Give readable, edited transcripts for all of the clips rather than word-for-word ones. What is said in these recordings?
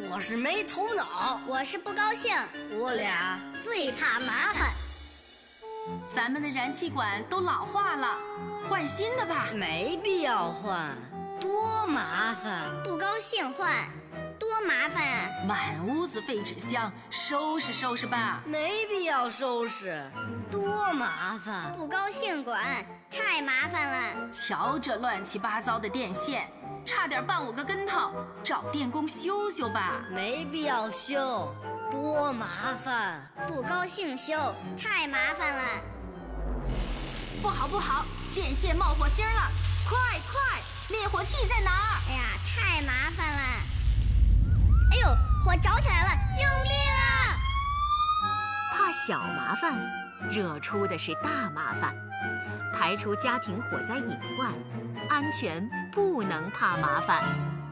我是没头脑， 我是不高兴， 我俩最怕麻烦。 咱们的燃气管都老化了，换新的吧。 没必要换，多麻烦。 不高兴换，多麻烦啊！ 满屋子废纸箱，收拾收拾吧。 没必要收拾，多麻烦。 不高兴管，太麻烦了。 瞧这乱七八糟的电线，差点绊我个跟头，找电工修修吧。 没必要修，多麻烦。 不高兴修，太麻烦了。 不好不好，电线冒火星了！快快，灭火器在哪儿？ 哎呀，太麻烦了！哎呦，火着起来了！救命啊！ 怕小麻烦，惹出的是大麻烦。排除家庭火灾隐患，安全不能怕麻烦。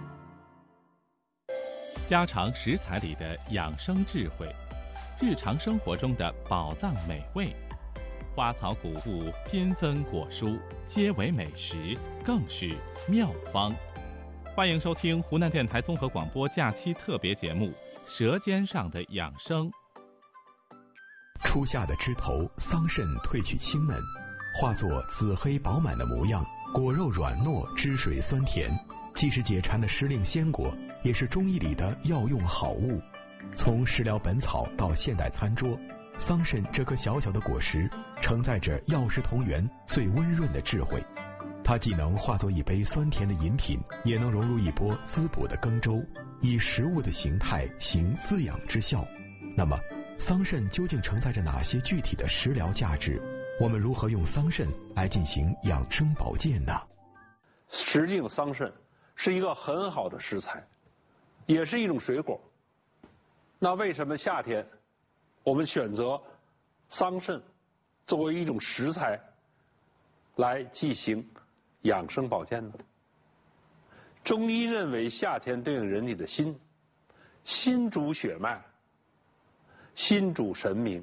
家常食材里的养生智慧，日常生活中的宝藏美味，花草谷物、缤纷果蔬，皆为美食，更是妙方。欢迎收听湖南电台综合广播假期特别节目《舌尖上的养生》。 初夏的枝头，桑葚褪去青嫩，化作紫黑饱满的模样，果肉软糯，汁水酸甜，既是解馋的时令鲜果，也是中医里的药用好物。从食疗本草到现代餐桌，桑葚这颗小小的果实，承载着药食同源最温润的智慧。它既能化作一杯酸甜的饮品，也能融入一钵滋补的羹粥，以食物的形态行滋养之效。那么，桑葚究竟承载着哪些具体的食疗价值？我们如何用桑葚来进行养生保健呢？ 实际桑葚是一个很好的食材，也是一种水果。那为什么夏天我们选择桑葚作为一种食材来进行养生保健呢？中医认为夏天对应人体的心，心主血脉，心主神明，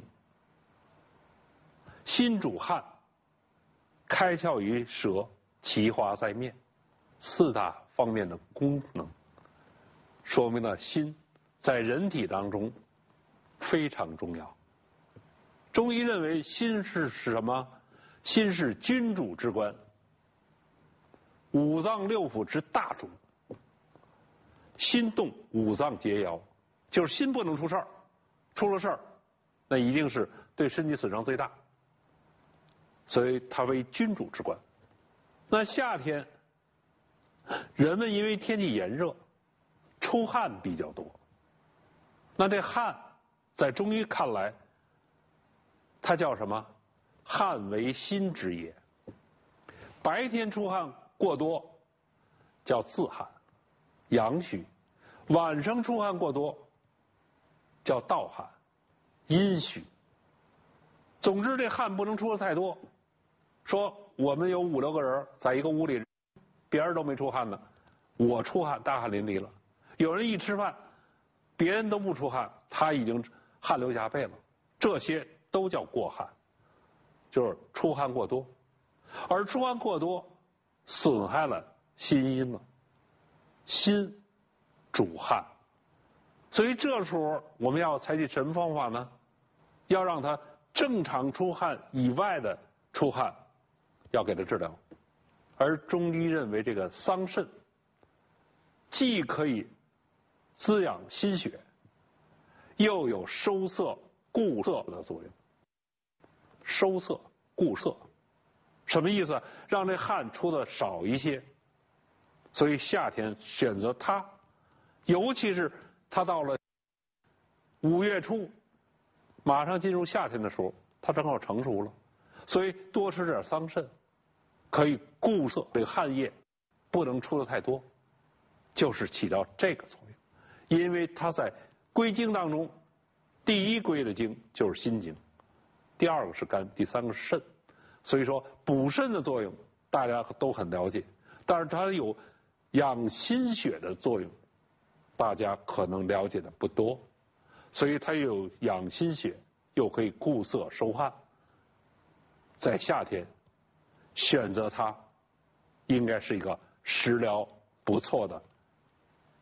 心主汗，开窍于舌，其华在面，四大方面的功能，说明了心在人体当中非常重要。中医认为心是什么？心是君主之官，五脏六腑之大主。心动五脏皆摇，就是心不能出事儿，出了事儿，那一定是对身体损伤最大。所以它为君主之官。那夏天，人们因为天气炎热，出汗比较多。那这汗，在中医看来，它叫什么？汗为心之也。白天出汗过多，叫自汗，阳虚；晚上出汗过多，叫盗汗，阴虚。总之，这汗不能出的太多。说我们有5、6个人在一个屋里，别人都没出汗呢，我出汗大汗淋漓了。有人一吃饭，别人都不出汗，他已经汗流浃背了，这些都叫过汗，就是出汗过多。而出汗过多损害了心阴了，心主汗，所以这时候我们要采取什么方法呢？要让他正常出汗以外的出汗要给他治疗。而中医认为这个桑葚既可以滋养心血，又有收涩固涩的作用。收涩固涩什么意思？让这汗出的少一些。所以夏天选择它，尤其是它到了5月初，马上进入夏天的时候，它正好成熟了，所以多吃点桑葚，可以固涩这个汗液，不能出的太多，就是起到这个作用。因为它在归经当中，第一归的经就是心经，第2个是肝，第3个是肾。所以说补肾的作用大家都很了解，但是它有养心血的作用，大家可能了解的不多。所以它有养心血，又可以固涩收汗。在夏天选择它，应该是一个食疗不错的